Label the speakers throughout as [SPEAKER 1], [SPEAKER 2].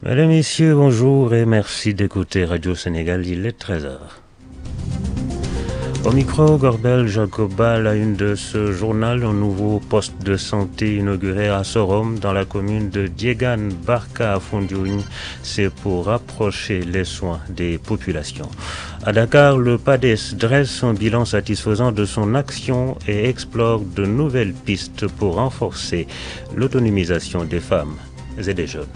[SPEAKER 1] Mesdames, Messieurs, bonjour et merci d'écouter Radio Sénégal, il est 13h. Au micro, Gorbel Jacoba, la une de ce journal, un nouveau poste de santé inauguré à Sorom, dans la commune de Diegane Barka à Foundiougne. C'est pour rapprocher les soins des populations. À Dakar, le PADES dresse un bilan satisfaisant de son action et explore de nouvelles pistes pour renforcer l'autonomisation des femmes et des jeunes.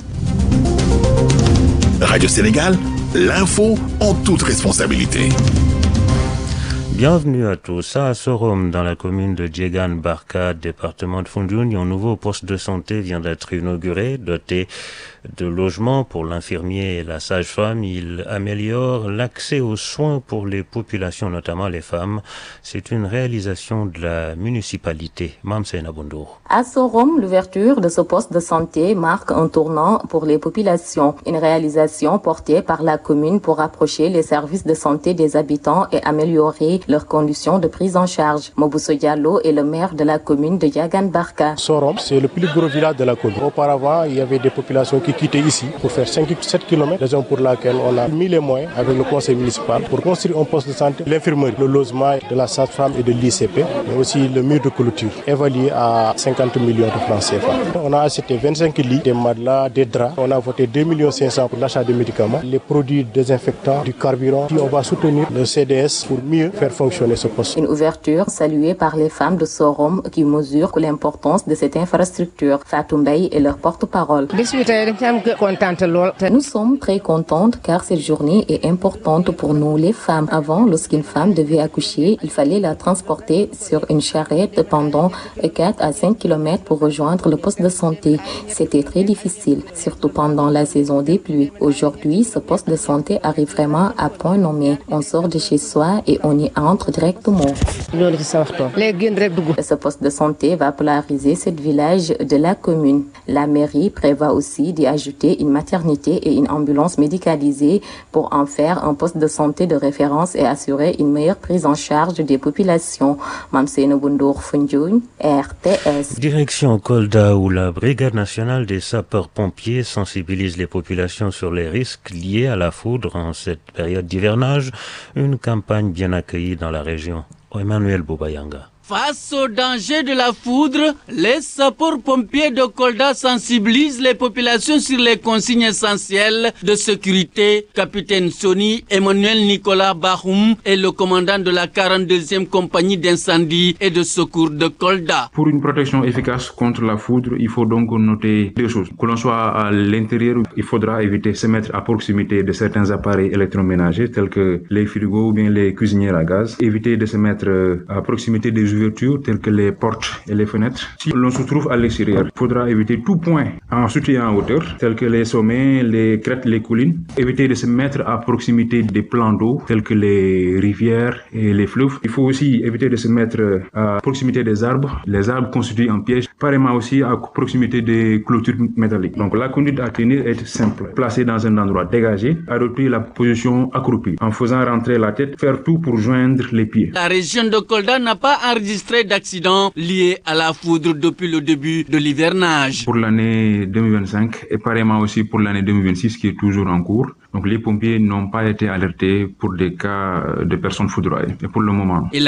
[SPEAKER 2] Radio Sénégal, l'info en toute responsabilité.
[SPEAKER 1] Bienvenue à tous. À Sorom, dans la commune de Diegane Barka, département de Foundiougne, un nouveau poste de santé vient d'être inauguré, doté de logements pour l'infirmier et la sage-femme. Il améliore l'accès aux soins pour les populations, notamment les femmes. C'est une réalisation de la municipalité. Mamsena Bondour.
[SPEAKER 3] À Sorom, l'ouverture de ce poste de santé marque un tournant pour les populations. Une réalisation portée par la commune pour rapprocher les services de santé des habitants et améliorer leurs conditions de prise en charge. Mobousso Diallo est le maire de la commune de Diegane Barka.
[SPEAKER 4] Sorom, c'est le plus gros village de la commune. Auparavant, il y avait des populations qui quittaient ici pour faire 5-7 km, raison pour laquelle on a mis les moyens avec le conseil municipal pour construire un poste de santé, l'infirmerie, le logement de la sage-femme et de l'ICP, mais aussi le mur de clôture, évalué à 50 millions de francs CFA. On a acheté 25 lits, des matelas, des draps. On a voté 2 500 000 pour l'achat de médicaments, les produits désinfectants, du carburant. Puis on va soutenir le CDS pour mieux faire fonctionner ce poste.
[SPEAKER 3] Une ouverture saluée par les femmes de Sorom qui mesurent l'importance de cette infrastructure. Fatou Mbaye est leur porte-parole. Nous sommes très contentes car cette journée est importante pour nous les femmes. Avant, lorsqu'une femme devait accoucher, il fallait la transporter sur une charrette pendant 4 à 5 km pour rejoindre le poste de santé. C'était très difficile, surtout pendant la saison des pluies. Aujourd'hui, ce poste de santé arrive vraiment à point nommé. On sort de chez soi et on y entre directement. Ce poste de santé va polariser ce village de la commune. La mairie prévoit aussi d'y ajouter une maternité et une ambulance médicalisée pour en faire un poste de santé de référence et assurer une meilleure prise en charge des populations. Mamsena Bondour Foundiougne, RTS.
[SPEAKER 1] Direction Kolda, où la Brigade nationale des sapeurs-pompiers sensibilise les populations sur les risques liés à la foudre en cette période d'hivernage. Une campagne bien accueillie dans la région. Emmanuel Bobayanga.
[SPEAKER 5] Face au danger de la foudre, les sapeurs-pompiers de Kolda sensibilisent les populations sur les consignes essentielles de sécurité. Capitaine Soni Emmanuel Nicolas Bahoum est le commandant de la 42e compagnie d'incendie et de secours de Kolda.
[SPEAKER 6] Pour une protection efficace contre la foudre, il faut donc noter deux choses. Que l'on soit à l'intérieur, il faudra éviter de se mettre à proximité de certains appareils électroménagers tels que les frigos ou bien les cuisinières à gaz. Éviter de se mettre à proximité des ouvertures telles que les portes et les fenêtres. Si l'on se trouve à l'extérieur, il faudra éviter tout point en soutien en hauteur, tels que les sommets, les crêtes, les collines. Éviter de se mettre à proximité des plans d'eau, tels que les rivières et les fleuves. Il faut aussi éviter de se mettre à proximité des arbres. Les arbres constituent un piège. Pareillement aussi à proximité des clôtures métalliques. Donc la conduite à tenir est simple. Placer dans un endroit dégagé, adopter la position accroupie. En faisant rentrer la tête, faire tout pour joindre les pieds.
[SPEAKER 5] La région de Kolda n'a pas enregistré d'accidents liés à la foudre depuis le début de l'hivernage.
[SPEAKER 6] Pour l'année 2025 et pareillement aussi pour l'année 2026 qui est toujours en cours. Donc les pompiers n'ont pas été alertés pour des cas de personnes foudroyées. Et pour le moment.